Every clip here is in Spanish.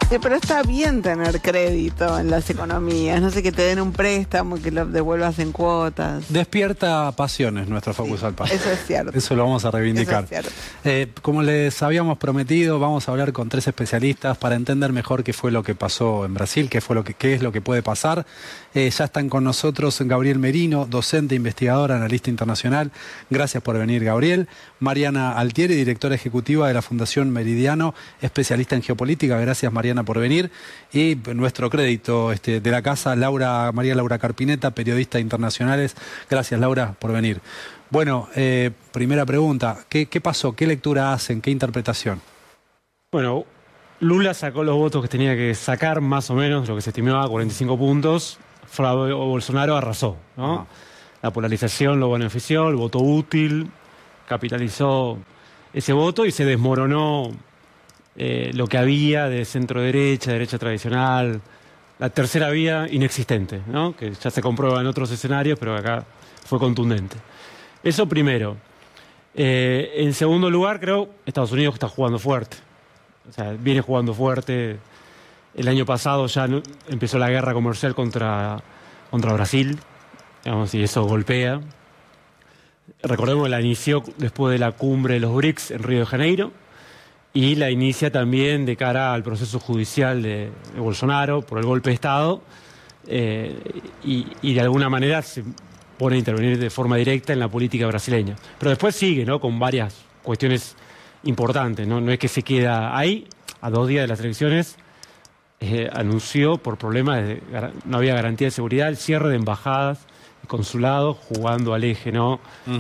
Sí, pero está bien tener crédito en las economías, no sé, que te den un préstamo, que lo devuelvas en cuotas. Despierta pasiones nuestra Facu Salpa. Eso es cierto. Eso lo vamos a reivindicar. Eso es cierto. Como les habíamos prometido, vamos a hablar con 3 especialistas para entender mejor qué fue lo que pasó en Brasil, qué es lo que puede pasar. Ya están con nosotros Gabriel Merino, docente, investigador, analista internacional. Gracias por venir, Gabriel. Mariana Altieri, directora ejecutiva de la Fundación Meridiano, especialista en geopolítica. Gracias, Mariana, por venir. Y nuestro crédito de la casa, María Laura Carpineta, periodista internacionales. Gracias, Laura, por venir. Bueno, primera pregunta, ¿qué pasó? ¿Qué lectura hacen? ¿Qué interpretación? Bueno, Lula sacó los votos que tenía que sacar, más o menos, lo que se estimaba, 45 puntos. Bolsonaro arrasó, ¿no? La polarización lo benefició, el voto útil, capitalizó ese voto y se desmoronó lo que había de centro-derecha, derecha tradicional, la tercera vía inexistente, ¿no? Que ya se comprueba en otros escenarios, pero acá fue contundente. Eso primero. En segundo lugar, creo, Estados Unidos está jugando fuerte. O sea, viene jugando fuerte. El año pasado ya empezó la guerra comercial contra Brasil, digamos, y eso golpea. Recordemos que la inició después de la cumbre de los BRICS en Río de Janeiro y la inicia también de cara al proceso judicial de Bolsonaro por el golpe de Estado y de alguna manera se pone a intervenir de forma directa en la política brasileña. Pero después sigue, ¿no?, con varias cuestiones importantes, ¿no? No es que se queda ahí. A 2 días de las elecciones anunció por problemas no había garantía de seguridad, el cierre de embajadas y consulados, jugando al eje, ¿no?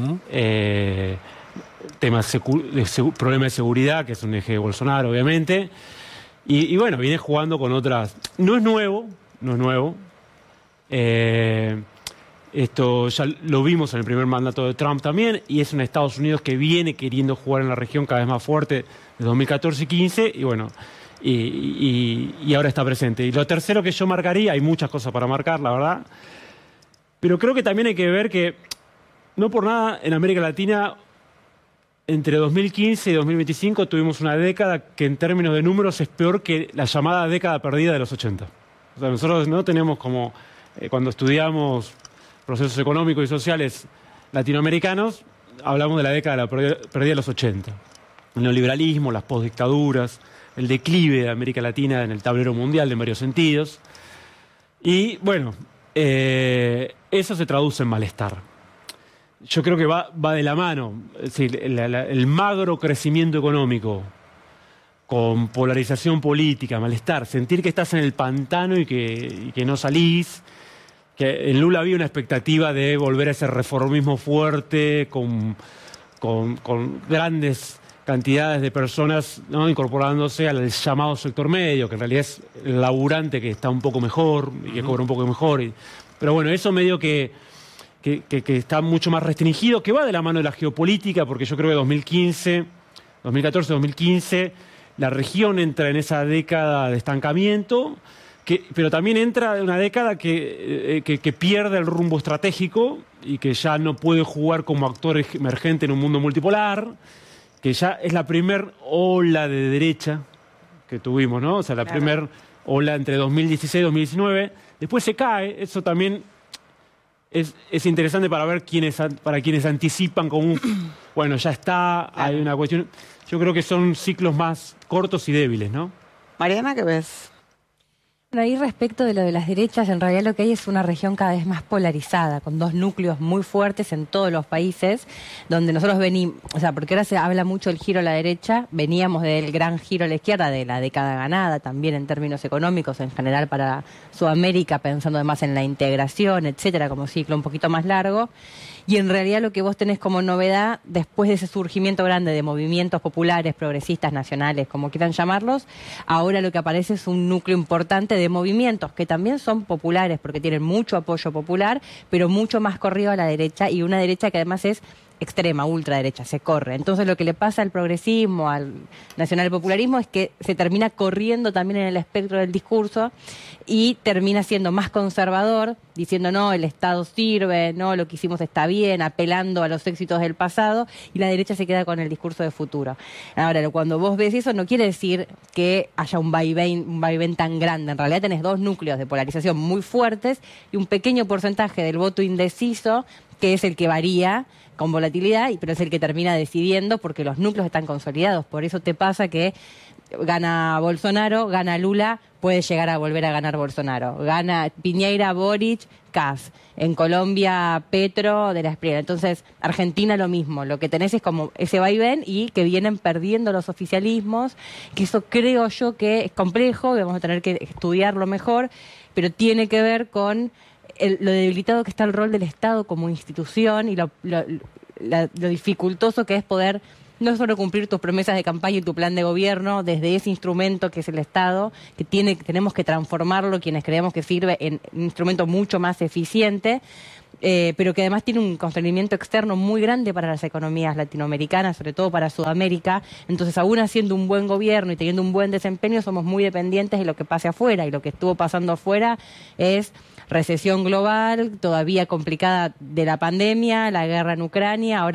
Problemas de seguridad, que es un eje de Bolsonaro, obviamente. Y bueno, viene jugando con otras. No es nuevo. Esto ya lo vimos en el primer mandato de Trump también, y es un Estados Unidos que viene queriendo jugar en la región cada vez más fuerte de 2014 y 15, y bueno, y ahora está presente. Y lo tercero que yo marcaría, hay muchas cosas para marcar, la verdad, pero creo que también hay que ver que, no por nada, en América Latina, entre 2015 y 2025 tuvimos una década que en términos de números es peor que la llamada década perdida de los 80. O sea, nosotros no tenemos como, cuando estudiamos procesos económicos y sociales latinoamericanos, hablamos de la década perdida de los 80. El neoliberalismo, las postdictaduras, el declive de América Latina en el tablero mundial en varios sentidos. Y bueno, eso se traduce en malestar. Yo creo que va de la mano. Es decir, el magro crecimiento económico con polarización política, malestar, sentir que estás en el pantano y que no salís. Que en Lula había una expectativa de volver a ese reformismo fuerte, con grandes cantidades de personas, ¿no?, incorporándose al llamado sector medio, que en realidad es el laburante que está un poco mejor y que cobra un poco mejor. Pero bueno, eso medio que está mucho más restringido, que va de la mano de la geopolítica, porque yo creo que 2014-2015, la región entra en esa década de estancamiento, pero también entra en una década que pierde el rumbo estratégico y que ya no puede jugar como actor emergente en un mundo multipolar, que ya es la primer ola de derecha que tuvimos, ¿no? O sea, la primer ola entre 2016 y 2019. Después se cae, eso también es interesante para ver para quienes anticipan como bueno, ya está, hay una cuestión. Yo creo que son ciclos más cortos y débiles, ¿no? Mariana, ¿qué ves? Ahí respecto de lo de las derechas, en realidad lo que hay es una región cada vez más polarizada, con 2 núcleos muy fuertes en todos los países, donde nosotros venimos, o sea, porque ahora se habla mucho del giro a la derecha, veníamos del gran giro a la izquierda, de la década ganada, también en términos económicos, en general para Sudamérica, pensando además en la integración, etcétera, como ciclo un poquito más largo. Y en realidad lo que vos tenés como novedad, después de ese surgimiento grande de movimientos populares, progresistas, nacionales, como quieran llamarlos, ahora lo que aparece es un núcleo importante de movimientos que también son populares, porque tienen mucho apoyo popular, pero mucho más corrido a la derecha, y una derecha que además es extrema, ultraderecha, se corre. Entonces lo que le pasa al progresismo, al nacionalpopularismo, es que se termina corriendo también en el espectro del discurso y termina siendo más conservador, diciendo no, el Estado sirve, no, lo que hicimos está bien, apelando a los éxitos del pasado, y la derecha se queda con el discurso de futuro. Ahora, cuando vos ves eso, no quiere decir que haya un vaivén tan grande. En realidad tenés dos núcleos de polarización muy fuertes y un pequeño porcentaje del voto indeciso, que es el que varía con volatilidad, pero es el que termina decidiendo porque los núcleos están consolidados. Por eso te pasa que gana Bolsonaro, gana Lula, puede llegar a volver a ganar Bolsonaro. Gana Piñera, Boric, Kass. En Colombia, Petro, de la Espriella. Entonces, Argentina lo mismo. Lo que tenés es como ese vaivén y que vienen perdiendo los oficialismos, que eso creo yo que es complejo, vamos a tener que estudiarlo mejor, pero tiene que ver con lo debilitado que está el rol del Estado como institución y lo dificultoso que es poder no solo cumplir tus promesas de campaña y tu plan de gobierno desde ese instrumento que es el Estado, que tenemos que transformarlo, quienes creemos que sirve, en un instrumento mucho más eficiente, pero que además tiene un constreñimiento externo muy grande para las economías latinoamericanas, sobre todo para Sudamérica. Entonces, aún haciendo un buen gobierno y teniendo un buen desempeño, somos muy dependientes de lo que pase afuera, y lo que estuvo pasando afuera es recesión global, todavía complicada de la pandemia, la guerra en Ucrania, ahora